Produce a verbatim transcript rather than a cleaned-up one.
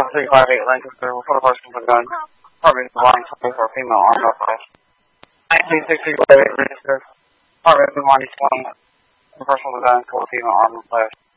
three five eight Lancaster, we'll put a person with a gun. Apartment one twenty for a female armed upright. nineteen sixty five eight Lancaster, apartment one twenty, a person with a gun, for a female armed upright.